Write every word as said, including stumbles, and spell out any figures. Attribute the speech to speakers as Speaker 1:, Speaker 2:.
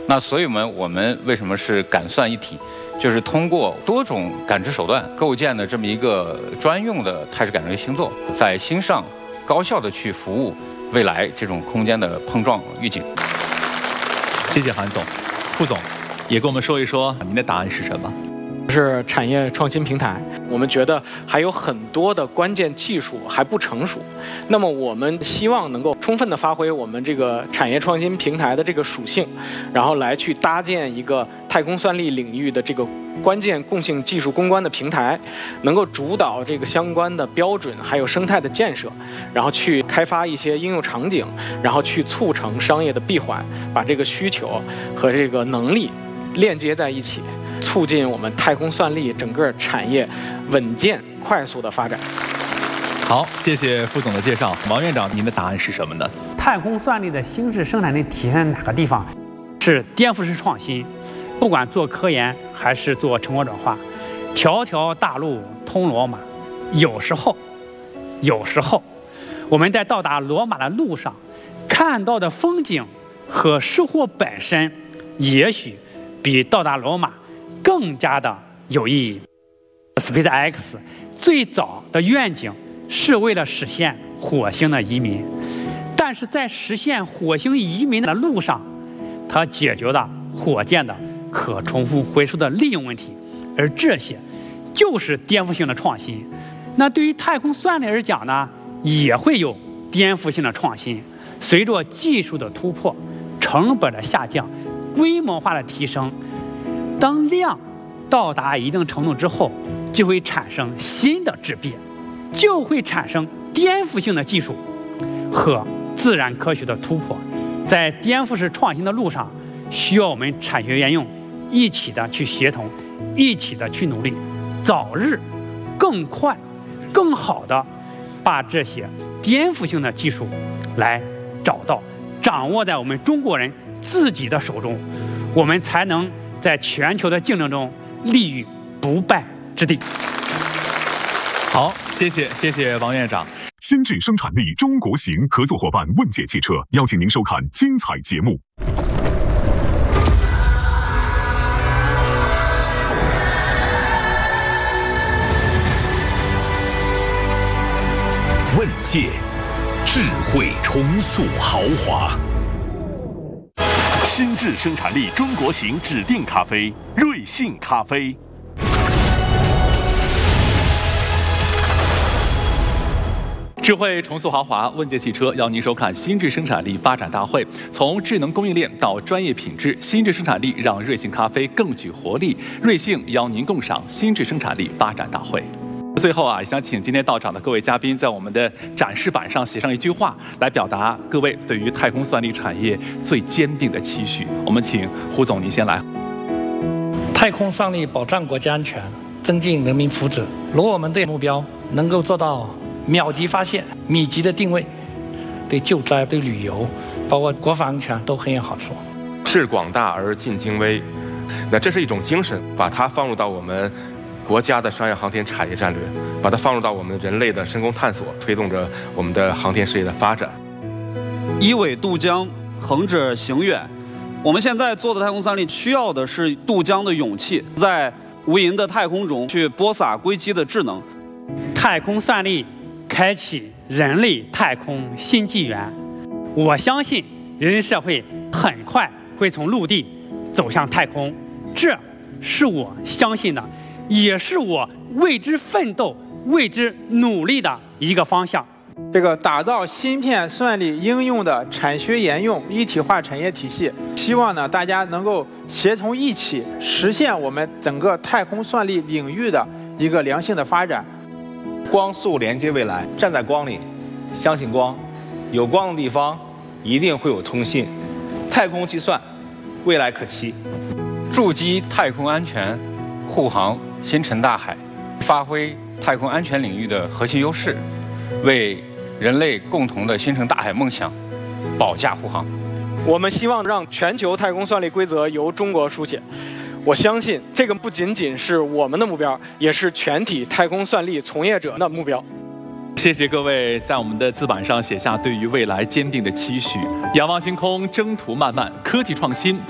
Speaker 1: 那所以我们我们为什么是感算一体？就是通过多种感知手段构建的这么一个专用的态势感知星座，在星上高效的去服务未来这种空间的碰撞预警。
Speaker 2: 谢谢韩总，副总也跟我们说一说您的答案是什么？
Speaker 3: 是产业创新平台，我们觉得还有很多的关键技术还不成熟，那么我们希望能够充分的发挥我们这个产业创新平台的这个属性，然后来去搭建一个太空算力领域的这个关键共性技术攻关的平台，能够主导这个相关的标准还有生态的建设，然后去开发一些应用场景，然后去促成商业的闭环，把这个需求和这个能力链接在一起，促进我们太空算力整个产业稳健快速的发展。
Speaker 2: 好，谢谢副总的介绍。王院长，您的答案是什么呢？
Speaker 4: 太空算力的新式生产力体现在哪个地方？是颠覆式创新。不管做科研还是做成果转化，条条大路通罗马。有时候，有时候，我们在到达罗马的路上看到的风景和收获本身，也许比到达罗马更加的有意义。SpaceX 最早的愿景是为了实现火星的移民，但是在实现火星移民的路上，它解决了火箭的可重复回收的利用问题，而这些就是颠覆性的创新。那对于太空算力而讲呢，也会有颠覆性的创新。随着技术的突破、成本的下降、规模化的提升，当量到达一定程度之后，就会产生新的质变，就会产生颠覆性的技术和自然科学的突破。在颠覆式创新的路上，需要我们产学研用一起的去协同，一起的去努力，早日更快、更好的把这些颠覆性的技术来找到，掌握在我们中国人自己的手中，我们才能在全球的竞争中立于不败之地。
Speaker 2: 好，谢谢谢谢王院长。
Speaker 5: 新智生产力中国行合作伙伴问界汽车邀请您收看精彩节目。问界，智慧重塑豪华。新智生产力中国行指定咖啡，瑞幸咖啡。
Speaker 2: 智慧重塑豪华，问界汽车邀您收看新智生产力发展大会。从智能供应链到专业品质，新智生产力让瑞幸咖啡更具活力。瑞幸邀您共赏新智生产力发展大会。最后啊，也想请今天到场的各位嘉宾，在我们的展示板上写上一句话，来表达各位对于太空算力产业最坚定的期许。我们请胡总您先来。
Speaker 6: 太空算力保障国家安全，增进人民福祉。如果我们对目标能够做到秒级发现、密集的定位，对救灾、对旅游，包括国防安全都很有好处。
Speaker 7: 致广大而尽精微，那这是一种精神，把它放入到我们国家的商业航天产业战略，把它放入到我们人类的深空探索，推动着我们的航天事业的发展。
Speaker 8: 一苇渡江，横者行远。我们现在做的太空算力需要的是渡江的勇气，在无垠的太空中去播撒硅基的智能。
Speaker 4: 太空算力开启人类太空新纪元。我相信人类社会很快会从陆地走向太空，这是我相信的，也是我为之奋斗、为之努力的一个方向。
Speaker 3: 这个打造芯片算力应用的产学研用一体化产业体系，希望呢大家能够协同一起实现我们整个太空算力领域的一个良性的发展。
Speaker 9: 光速连接未来，站在光里，相信光，有光的地方一定会有通信。太空计算，未来可期。
Speaker 1: 筑基太空安全，护航星辰大海，发挥太空安全领域的核心优势，为人类共同的星辰大海梦想保驾护航。
Speaker 3: 我们希望让全球太空算力规则由中国书写。我相信这个不仅仅是我们的目标，也是全体太空算力从业者的目标。
Speaker 2: 谢谢各位在我们的字板上写下对于未来坚定的期许。仰望星空，征途漫漫，科技创新